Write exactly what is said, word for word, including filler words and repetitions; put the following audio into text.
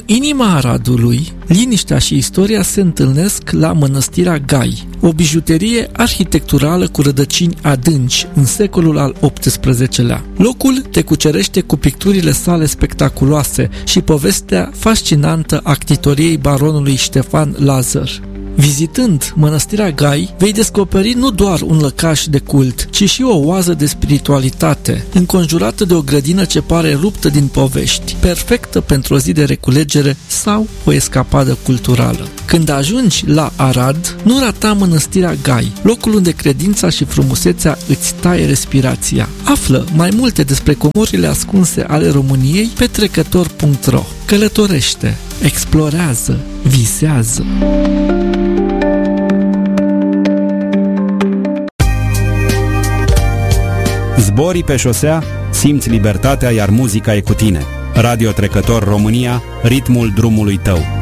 În inima Aradului, liniștea și istoria se întâlnesc la Mănăstirea Gai, o bijuterie arhitecturală cu rădăcini adânci în secolul al optsprezecelea. Locul te cucerește cu picturile sale spectaculoase și povestea fascinantă a ctitoriei baronului Ștefan Lazar. Vizitând Mănăstirea Gai, vei descoperi nu doar un lăcaș de cult, ci și o oază de spiritualitate, înconjurată de o grădină ce pare ruptă din povești, perfectă pentru o zi de reculegere sau o escapadă culturală. Când ajungi la Arad, nu rata Mănăstirea Gai, locul unde credința și frumusețea îți taie respirația. Află mai multe despre comorile ascunse ale României pe trecător punct ro. Călătorește, explorează, visează. Zborii pe șosea, simți libertatea, iar muzica e cu tine. Radio Trecător România, ritmul drumului tău.